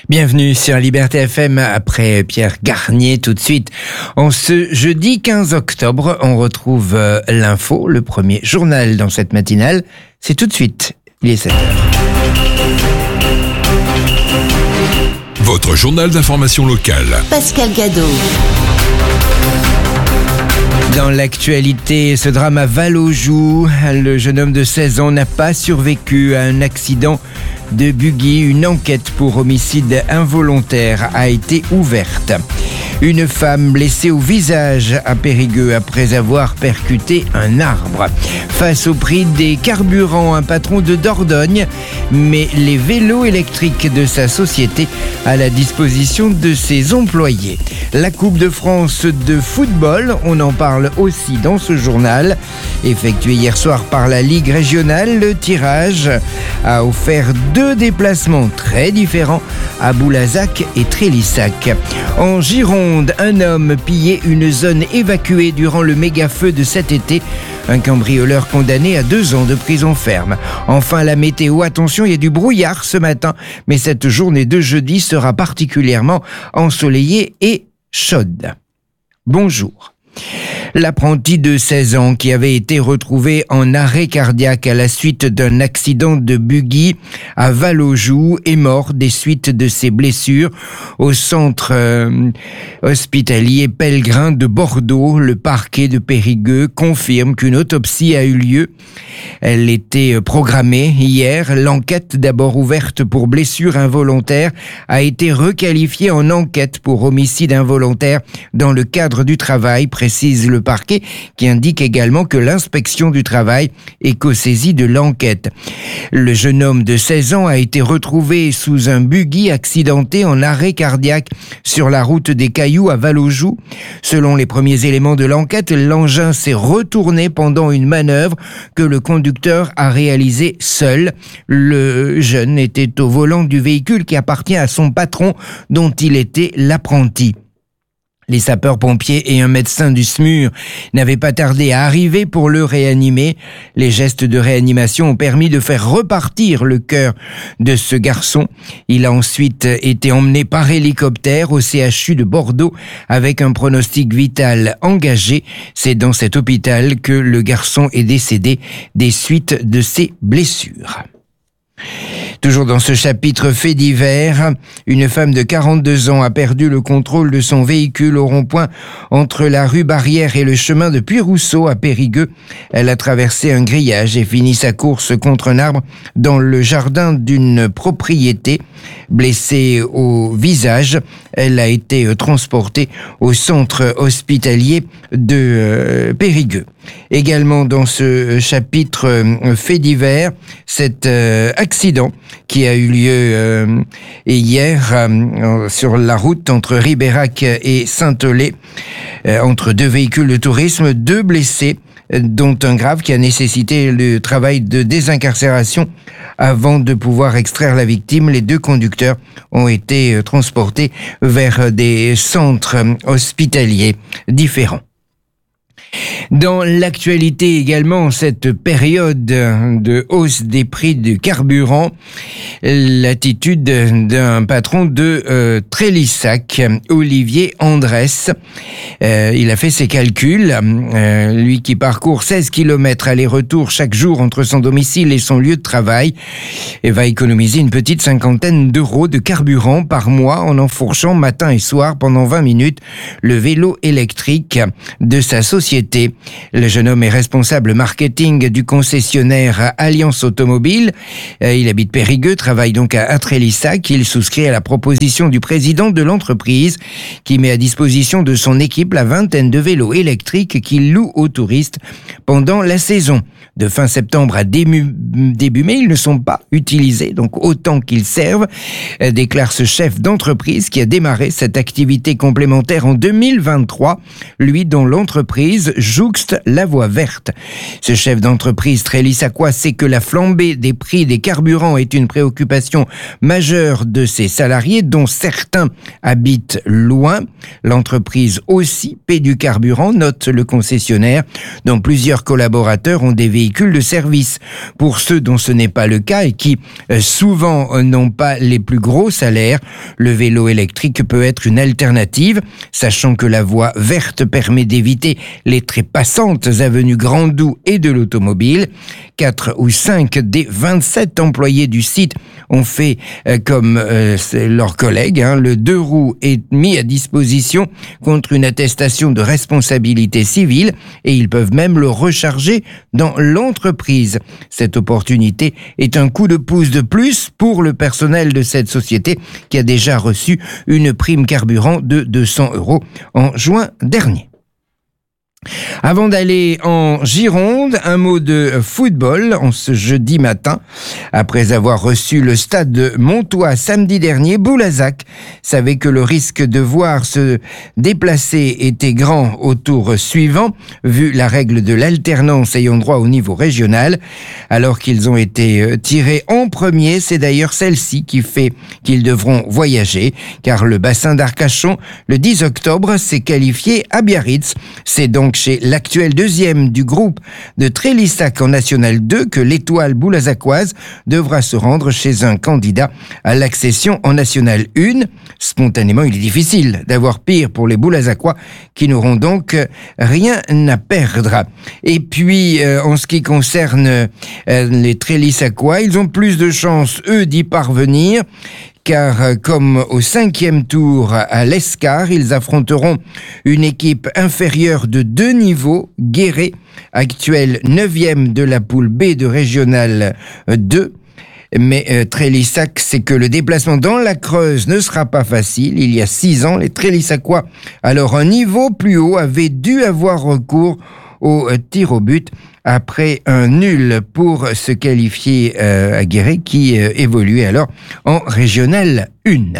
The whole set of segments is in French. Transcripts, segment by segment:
Bienvenue sur Liberté FM après Pierre Garnier. Tout de suite, en ce jeudi 15 octobre, on retrouve l'info, le premier journal dans cette matinale. C'est tout de suite, il est 7h. Votre journal d'information locale. Pascal Gadot. Dans l'actualité, ce drame à Val-aux-Joues, le jeune homme de 16 ans n'a pas survécu à un accident de buggy. Une enquête pour homicide involontaire a été ouverte. Une femme blessée au visage à Périgueux après avoir percuté un arbre. Face au prix des carburants, un patron de Dordogne met les vélos électriques de sa société à la disposition de ses employés. La Coupe de France de football, on en parle aussi dans ce journal. Effectué hier soir par la Ligue régionale, le tirage a offert 2 déplacements très différents à Boulazac et Trélissac. En Gironde, un homme pillait une zone évacuée durant le méga-feu de cet été. Un cambrioleur condamné à 2 ans de prison ferme. Enfin, la météo, attention, il y a du brouillard ce matin, mais cette journée de jeudi sera particulièrement ensoleillée et chaude. Bonjour. L'apprenti de 16 ans qui avait été retrouvé en arrêt cardiaque à la suite d'un accident de buggy à Val-aux-Joues est mort des suites de ses blessures au centre hospitalier Pellegrin de Bordeaux. Le parquet de Périgueux confirme qu'une autopsie a eu lieu. Elle était programmée hier. L'enquête, d'abord ouverte pour blessure involontaire, a été requalifiée en enquête pour homicide involontaire dans le cadre du travail, précise le parquet, qui indique également que l'inspection du travail est co-saisie de l'enquête. Le jeune homme de 16 ans a été retrouvé sous un buggy accidenté en arrêt cardiaque sur la route des Cailloux à Val-aux-Joues. Selon les premiers éléments de l'enquête, l'engin s'est retourné pendant une manœuvre que le conducteur a réalisée seul. Le jeune était au volant du véhicule qui appartient à son patron dont il était l'apprenti. Les sapeurs-pompiers et un médecin du SMUR n'avaient pas tardé à arriver pour le réanimer. Les gestes de réanimation ont permis de faire repartir le cœur de ce garçon. Il a ensuite été emmené par hélicoptère au CHU de Bordeaux avec un pronostic vital engagé. C'est dans cet hôpital que le garçon est décédé des suites de ses blessures. Toujours dans ce chapitre fait divers, une femme de 42 ans a perdu le contrôle de son véhicule au rond-point entre la rue Barrière et le chemin de Puy-Rousseau à Périgueux. Elle a traversé un grillage et fini sa course contre un arbre dans le jardin d'une propriété. Blessée au visage, elle a été transportée au centre hospitalier de Périgueux. Également dans ce chapitre fait divers, cet accident qui a eu lieu hier sur la route entre Ribérac et Saint-Olé, entre 2 véhicules de tourisme, 2 blessés, dont un grave qui a nécessité le travail de désincarcération avant de pouvoir extraire la victime. Les 2 conducteurs ont été transportés vers des centres hospitaliers différents. Dans l'actualité également, cette période de hausse des prix du carburant, l'attitude d'un patron de Trélissac, Olivier Andrès. Il a fait ses calculs. Lui qui parcourt 16 km aller-retour chaque jour entre son domicile et son lieu de travail, et va économiser une petite 50aine d'euros de carburant par mois en enfourchant matin et soir pendant 20 minutes le vélo électrique de sa société. Le jeune homme est responsable marketing du concessionnaire Alliance Automobile. Il habite Périgueux, travaille donc à Trélissac. Il souscrit à la proposition du président de l'entreprise qui met à disposition de son équipe la 20aine de vélos électriques qu'il loue aux touristes pendant la saison. De fin septembre à début mai, ils ne sont pas utilisés, donc autant qu'ils servent, déclare ce chef d'entreprise qui a démarré cette activité complémentaire en 2023, lui dont l'entreprise entreprise jouxte la voie verte. Ce chef d'entreprise trélissacois sait que la flambée des prix des carburants est une préoccupation majeure de ses salariés, dont certains habitent loin. L'entreprise aussi paie du carburant, note le concessionnaire, dont plusieurs collaborateurs ont des véhicules de service. Pour ceux dont ce n'est pas le cas et qui souvent n'ont pas les plus gros salaires, le vélo électrique peut être une alternative, sachant que la voie verte permet d'éviter les trépassantes avenues Grandou et de l'automobile. 4 ou 5 des 27 employés du site ont fait comme leurs collègues. Le 2 roues est mis à disposition contre une attestation de responsabilité civile et ils peuvent même le recharger dans l'entreprise. Cette opportunité est un coup de pouce de plus pour le personnel de cette société qui a déjà reçu une prime carburant de 200 € en juin dernier. Avant d'aller en Gironde, un mot de football en ce jeudi matin. Après avoir reçu le stade de Montois samedi dernier, Boulazac savait que le risque de voir se déplacer était grand au tour suivant, vu la règle de l'alternance ayant droit au niveau régional. Alors qu'ils ont été tirés en premier, c'est d'ailleurs celle-ci qui fait qu'ils devront voyager, car le bassin d'Arcachon, le 10 octobre, s'est qualifié à Biarritz. C'est donc chez l'actuel deuxième du groupe de Trélissac en National 2 que l'étoile boulazacoise devra se rendre chez un candidat à l'accession en National 1. Spontanément, il est difficile d'avoir pire pour les boulazacois qui n'auront donc rien à perdre. Et puis, en ce qui concerne les Trélissacois, ils ont plus de chances, eux, d'y parvenir, car comme au 5e tour à l'Escar, ils affronteront une équipe inférieure de 2 niveaux, Guéret, actuel 9e de la poule B de Régional 2. Mais Trélissac sait que le déplacement dans la Creuse ne sera pas facile. Il y a 6 ans, les Trélissacois, alors un niveau plus haut, avaient dû avoir recours au tir au but après un nul pour se qualifier à Guéret qui évoluait alors en Régional 1.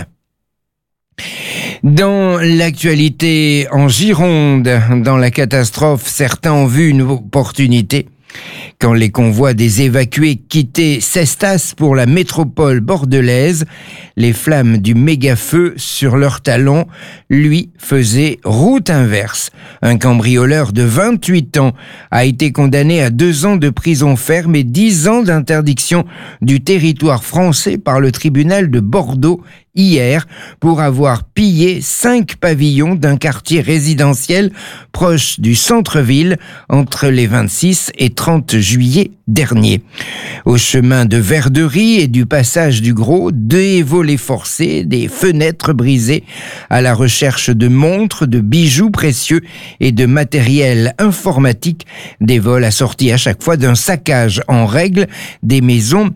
Dans l'actualité en Gironde, dans la catastrophe, certains ont vu une opportunité. Quand les convois des évacués quittaient Cestas pour la métropole bordelaise, les flammes du méga-feu sur leurs talons, lui, faisaient route inverse. Un cambrioleur de 28 ans a été condamné à 2 ans de prison ferme et 10 ans d'interdiction du territoire français par le tribunal de Bordeaux hier pour avoir pillé 5 pavillons d'un quartier résidentiel proche du centre-ville entre les 26 et 30 juillet dernier. Au chemin de Verderie et du passage du Gros, 2 volets forcés, des fenêtres brisées, à la recherche de montres, de bijoux précieux et de matériel informatique, des vols assortis à chaque fois d'un saccage en règle des maisons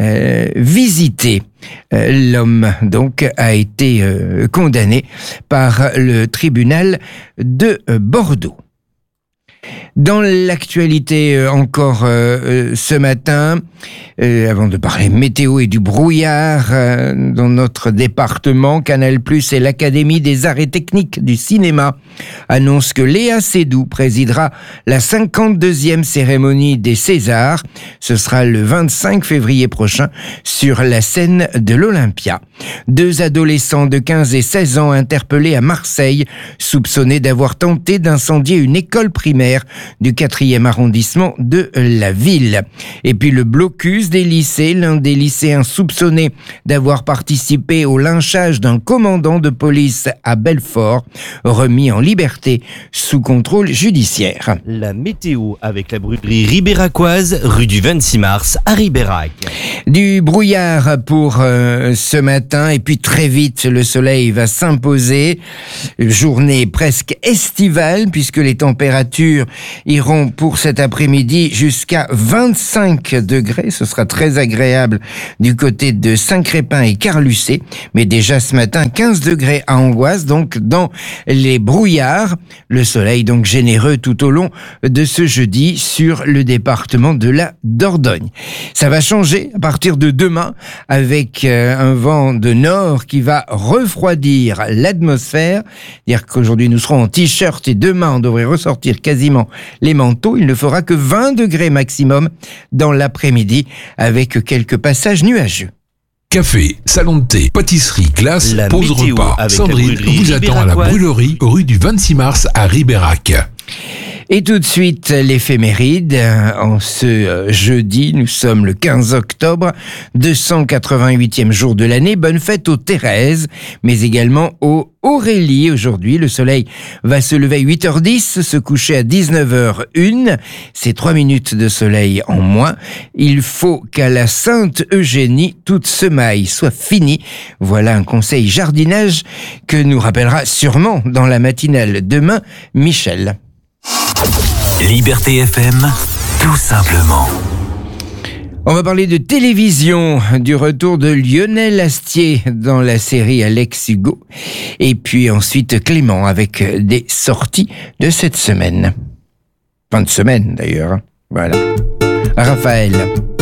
visitées. L'homme, donc, a été condamné par le tribunal de Bordeaux. Dans l'actualité encore ce matin, avant de parler météo et du brouillard dans notre département, Canal+ et l'Académie des arts et techniques du cinéma annoncent que Léa Seydoux présidera la 52e cérémonie des Césars. Ce sera le 25 février prochain sur la scène de l'Olympia. 2 adolescents de 15 et 16 ans interpellés à Marseille, soupçonnés d'avoir tenté d'incendier une école primaire du 4e arrondissement de la ville. Et puis le blocus des lycées, l'un des lycéens soupçonné d'avoir participé au lynchage d'un commandant de police à Belfort, remis en liberté sous contrôle judiciaire. La météo avec la brûlerie ribéracoise, rue du 26 mars à Ribérac. Du brouillard pour ce matin et puis très vite le soleil va s'imposer. Journée presque estivale puisque les températures iront pour cet après-midi jusqu'à 25 degrés. Ce sera très agréable du côté de Saint-Crépin et Carlucé. Mais déjà ce matin, 15 degrés à Angoisse, donc dans les brouillards. Le soleil donc généreux tout au long de ce jeudi sur le département de la Dordogne. Ça va changer à partir de demain avec un vent de nord qui va refroidir l'atmosphère. Dire qu'aujourd'hui nous serons en t-shirt et demain on devrait ressortir quasiment forcément les manteaux. Il ne fera que 20 degrés maximum dans l'après-midi avec quelques passages nuageux. Café, salon de thé, pâtisserie, glace, La pause météo repas. avec Sandrine la brûlerie vous attend à la Ribéracoise. brûlerie rue du 26 mars à Ribérac. Et tout de suite, l'éphéméride. En ce jeudi, nous sommes le 15 octobre, 288e jour de l'année. Bonne fête aux Thérèse, mais également aux Aurélie. Aujourd'hui, le soleil va se lever à 8h10, se coucher à 19h01. C'est 3 minutes de soleil en moins. Il faut qu'à la Sainte Eugénie, toute semaille soit finie. Voilà un conseil jardinage que nous rappellera sûrement dans la matinale demain, Michel. Liberté FM, tout simplement. On va parler de télévision, du retour de Lionel Astier dans la série Alex Hugo. Et puis ensuite Clément avec des sorties de cette semaine. Fin de semaine d'ailleurs. Voilà. Raphaël.